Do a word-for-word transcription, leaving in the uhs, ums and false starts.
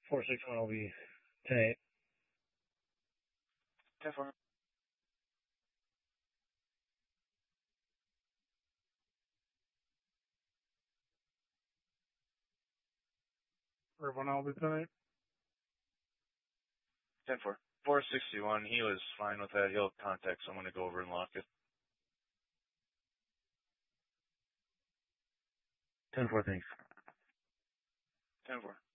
four six one will be ten eight. ten four. Everyone will be ten eight. ten four. four sixty-one, he was fine with that. He'll contact someone to go over and lock it. ten four, thanks. ten four.